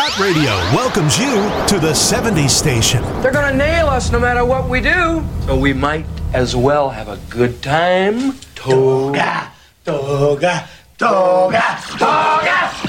Cat Radio welcomes you to the 70s station. They're gonna nail us no matter what we do. So we might as well have a good time. Toga, toga, toga, toga.